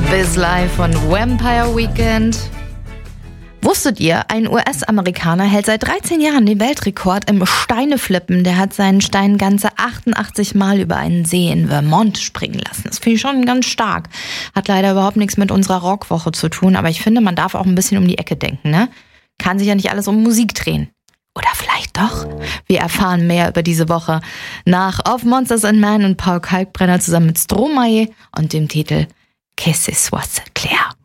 This Life von Vampire Weekend. Wusstet ihr, ein US-Amerikaner hält seit 13 Jahren den Weltrekord im Steineflippen. Der hat seinen Stein ganze 88 Mal über einen See in Vermont springen lassen. Das finde ich schon ganz stark. Hat leider überhaupt nichts mit unserer Rockwoche zu tun, aber ich finde, man darf auch ein bisschen um die Ecke denken, ne? Kann sich ja nicht alles um Musik drehen. Oder vielleicht doch? Wir erfahren mehr über diese Woche nach Of Monsters and Men und Paul Kalkbrenner zusammen mit Stromae und dem Titel Que ce soit Claire.